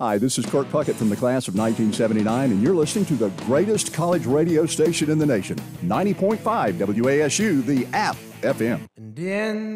Hi, this is Kurt Puckett from the class of 1979, and you're listening to the greatest college radio station in the nation, 90.5 WASU, the app FM. And in